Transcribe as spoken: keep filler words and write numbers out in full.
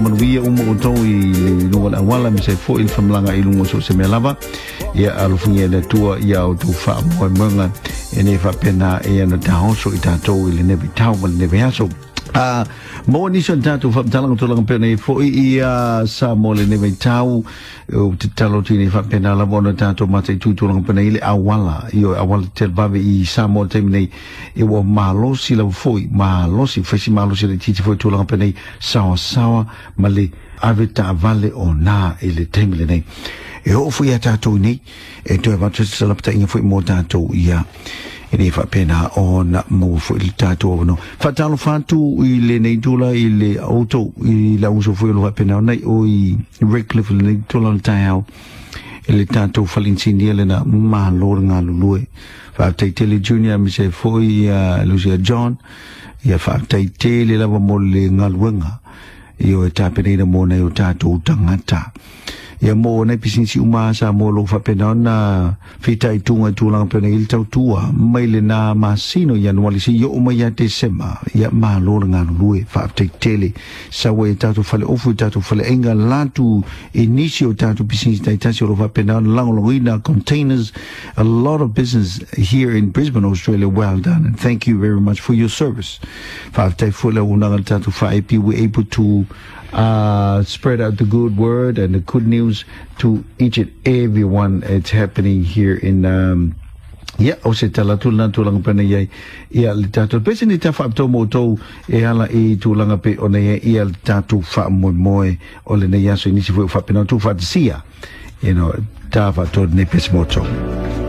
manuia uma o tau I lunga la wala mi se fo il famlanga I lunga so se me lava ia alufungia le tua ia o tu fa mo manga e ne fa pena e ana ta so I tatou I le ne vitau ma le ne veaso Ah, mo ni so tatu fa talang to lang pena fo ia sa mo le ne vitau o te talo tini fa pena la bona tatu mate tu to lang pena ile awala io awala te vabe I sa mo te nei e wo malosi la foi malosi fesi malosi le titi foi to lang pena sawa sawa male aveta vale o na ile temle nei e o foi tatu nei e to va te salapta in foi mo tatu ia Ini fa pena ona mo fo il tato no fatalo fatu ile nei dola ile auto I la uso fo lo pena nei o I Redcliffe le dola tao ile tato falincini le na ma lor nga lue fa te tele junior mi se fo ia Lucia John ia fa te tele la mo le nga luenga io ta pena mo nei o tato tangata ia mo nei pisinsi uma sa mo lo fa pena na fita I tunga tulang pena il tau tua mai le na masino ia no lisi yo uma ia te sema ia ma lo nga lue fa te tele sa we tatu fale ofu tatu fale enga latu inicio tatu pisinsi tai tasi lo fa pena langolongina containers a lot of business here in Brisbane Australia well done and thank you very much for your service fa te fule una tatu fa I P we able to Uh, spread out the good word and the good news to each and everyone. It's happening here in um, yeah, o se tala tulanga tulanga pena ia ia le tatu pese ni ta fa to moto e ala e tulanga pe ona ia ia le tatu fa mo mo o le nei aso inisi fa pena tu fa sia you know ta fa to ne pese moto